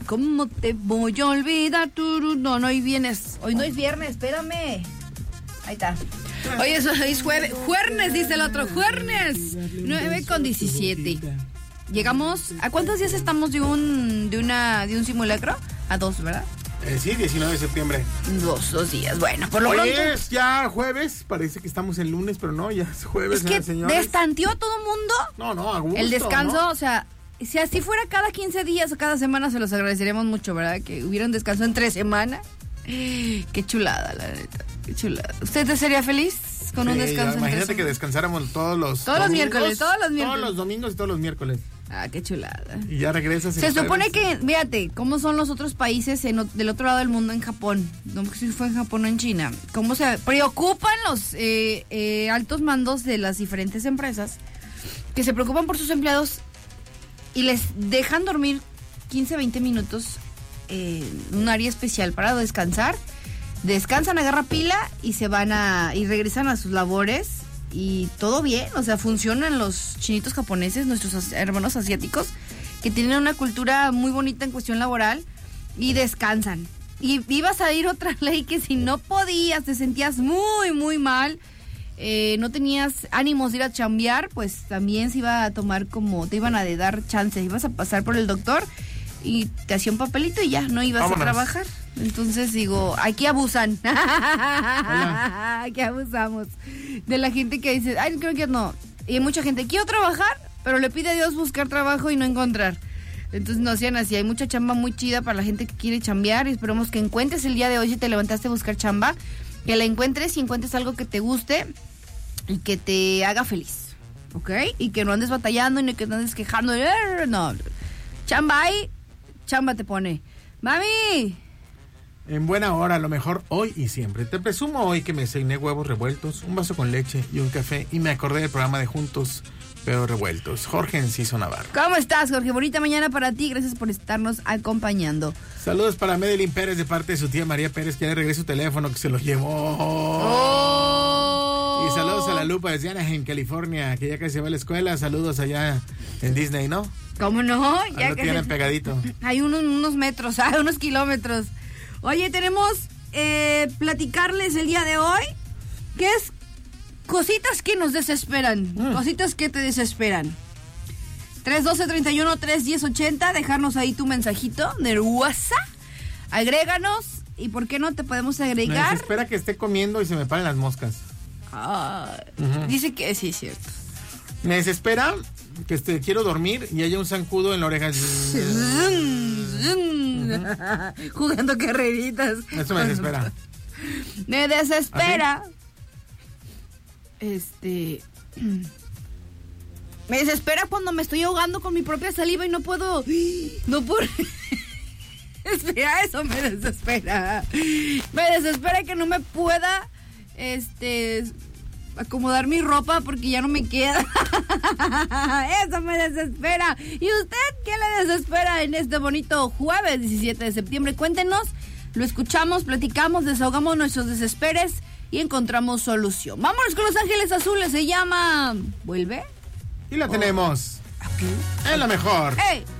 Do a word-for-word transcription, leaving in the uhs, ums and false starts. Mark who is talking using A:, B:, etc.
A: ¿Cómo te voy a olvidar? No, no, hoy vienes. Hoy no es viernes, espérame. Ahí está. Hoy es, hoy es jueves. Juernes, dice el otro. Juernes. nueve con diecisiete. Llegamos. ¿A cuántos días estamos de un de una de un simulacro? A dos, ¿verdad?
B: Eh, sí, diecinueve de septiembre.
A: Dos, dos días. Bueno, por lo
B: Hoy
A: pronto.
B: es ya jueves. Parece que estamos en lunes, pero no, ya es jueves.
A: Es que
B: señores.
A: destanteó todo el mundo.
B: No, no, a gusto,
A: el descanso,
B: ¿no?
A: O sea, si así fuera cada quince días o cada semana, se los agradeceríamos mucho, ¿verdad? Que hubiera un descanso entre semana. Qué chulada, la neta. Qué chulada. ¿Usted sería feliz con
B: Sí,
A: un descanso?
B: imagínate que descansáramos todos los
A: Todos los miércoles, todos los miércoles.
B: Todos los domingos y todos los miércoles.
A: Ah, qué chulada.
B: Y ya regresas.
A: Se supone que, fíjate, cómo son los otros países en, del otro lado del mundo, en Japón. No sé si fue en Japón o en China. Cómo se preocupan los eh, eh, altos mandos de las diferentes empresas, que se preocupan por sus empleados y les dejan dormir quince, veinte minutos en un área especial para descansar. Descansan, agarra pila y se van a y regresan a sus labores. Y todo bien, o sea, funcionan los chinitos japoneses, nuestros hermanos asiáticos, que tienen una cultura muy bonita en cuestión laboral y descansan. Y ibas a ir otra ley que si no podías, te sentías muy, muy mal, eh, no tenías ánimos de ir a chambear, pues también se iba a tomar como, te iban a de dar chance, ibas a pasar por el doctor y te hacía un papelito y ya, no ibas Vámonos. a trabajar. Entonces digo, aquí abusan. Aquí abusamos de la gente que dice, ay, creo que no. Y hay mucha gente, quiero trabajar, pero le pide a Dios buscar trabajo y no encontrar. Entonces no hacían así. Hay mucha chamba muy chida para la gente que quiere chambear y esperemos que encuentres el día de hoy, si te levantaste a buscar chamba, que la encuentres y encuentres algo que te guste y que te haga feliz, ¿ok? Y que no andes batallando y que no andes quejando. No, chamba ahí, chamba te pone. Mami.
B: En buena hora, a lo mejor hoy y siempre. Te presumo hoy que me cené huevos revueltos, un vaso con leche y un café y me acordé del programa de Juntos pero Revueltos. Jorge Enciso Navarro.
A: ¿Cómo estás, Jorge? Bonita mañana para ti. Gracias por estarnos acompañando.
B: Saludos para Madeline Pérez de parte de su tía María Pérez, que ya le regresa su teléfono, que se lo llevó.
A: Oh.
B: Y saludos a la Lupa desde Anaheim, California, que ya casi se va a la escuela. Saludos allá en Disney, ¿no?
A: ¿Cómo no?
B: Ya lo que tienen pegadito.
A: Hay unos, unos metros, hay unos kilómetros. Oye, tenemos eh, platicarles el día de hoy, que es cositas que nos desesperan, mm. cositas que te desesperan. tres doce, treinta y uno, tres diez, ochenta, dejarnos ahí tu mensajito de WhatsApp, agréganos, y por qué no te podemos agregar.
B: Me desespera que esté comiendo y se me paren las moscas.
A: Ah, uh-huh. Dice que sí, es cierto.
B: Me desespera que este, quiero dormir y haya un zancudo en la oreja.
A: Uh-huh. Jugando carreritas.
B: Eso me desespera.
A: Me desespera. ¿Así? Este. Me desespera cuando me estoy ahogando con mi propia saliva y no puedo. No puedo. Espera, eso me desespera. Me desespera que no me pueda. Este. acomodar mi ropa porque ya no me queda. Eso me desespera. ¿Y usted qué le desespera en este bonito jueves diecisiete de septiembre? Cuéntenos, lo escuchamos, platicamos, desahogamos nuestros desesperes y encontramos solución. Vámonos con Los Ángeles Azules, se llama ¿Vuelve?
B: Y la tenemos.
A: ¿Aquí?
B: Es la mejor.
A: ¡Ey!